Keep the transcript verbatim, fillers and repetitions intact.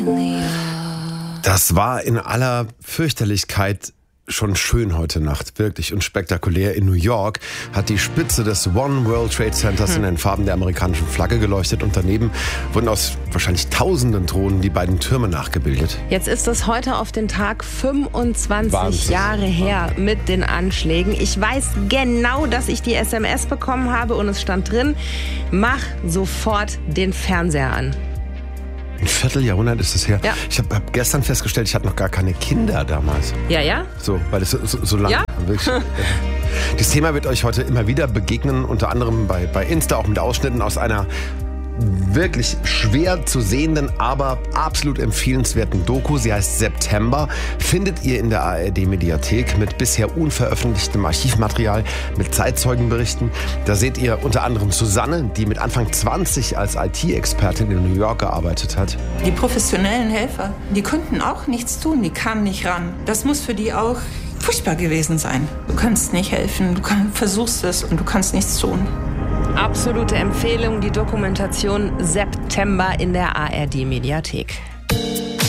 Das war in aller Fürchterlichkeit schon schön heute Nacht, wirklich und spektakulär. In New York hat die Spitze des One World Trade Centers in den Farben der amerikanischen Flagge geleuchtet und daneben wurden aus wahrscheinlich tausenden Drohnen die beiden Türme nachgebildet. Jetzt ist es heute auf den Tag fünfundzwanzig Wahnsinn. Jahre her mit den Anschlägen. Ich weiß genau, dass ich die S M S bekommen habe und es stand drin, mach sofort den Fernseher an. Ein Vierteljahrhundert ist es her. Ja. Ich habe hab gestern festgestellt, ich hatte noch gar keine Kinder damals. Ja, ja? So, weil es so, so, so lange Ja? wirklich. Ja. Das Thema wird euch heute immer wieder begegnen, unter anderem bei, bei Insta, auch mit Ausschnitten aus einer wirklich schwer zu sehenden, aber absolut empfehlenswerten Doku. Sie heißt September. Findet ihr in der A R D-Mediathek mit bisher unveröffentlichtem Archivmaterial, mit Zeitzeugenberichten. Da seht ihr unter anderem Susanne, die mit Anfang zwanzig als I T-Expertin in New York gearbeitet hat. Die professionellen Helfer, die konnten auch nichts tun, die kamen nicht ran. Das muss für die auch furchtbar gewesen sein. Du kannst nicht helfen, du kann, versuchst es und du kannst nichts tun. Absolute Empfehlung, die Dokumentation September in der A R D-Mediathek.